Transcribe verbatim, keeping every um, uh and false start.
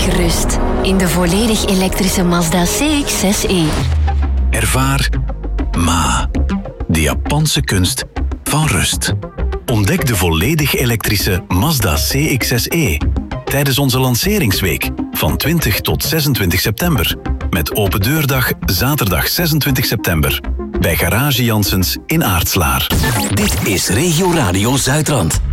gerust in de volledig elektrische Mazda C X zes e. Ervaar Ma, de Japanse kunst van rust. Ontdek de volledig elektrische Mazda C X zes e tijdens onze lanceringsweek van twintig tot zesentwintig september. Met open deurdag zaterdag zesentwintig september bij Garage Janssens in Aartslaar. Dit is Regio Radio Zuidrand.